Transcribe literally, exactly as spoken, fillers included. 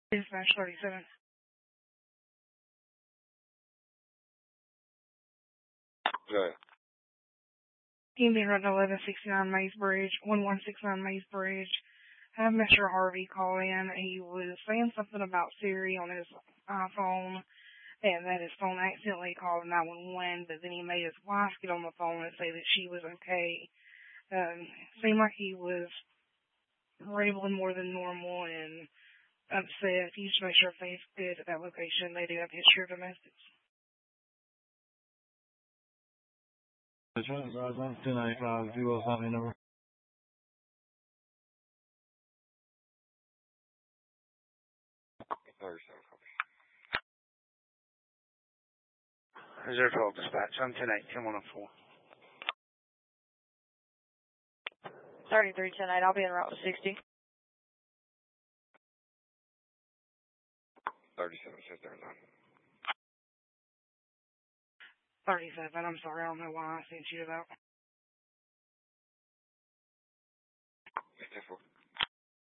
Dispatch thirty-seven. Good. Team being run eleven sixty-nine Mays Bridge, one one six nine Mays Bridge. I have Mister Harvey call in. He was saying something about Siri on his iPhone, and that his phone accidentally called nine one one, but then he made his wife get on the phone and say that she was okay. Um, seemed like he was rambling more than normal and upset. You just make sure things good at that location. They do have a history of domestics. two ninety-five, zero five number. thirty-seven. zero twelve dispatch. I'm ten eight, ten one oh four. thirty-three ten eight. I'll be en route to sixty. thirty-seven says there's none. thirty-seven. I'm sorry. I don't know why I sent you that. It's ten four.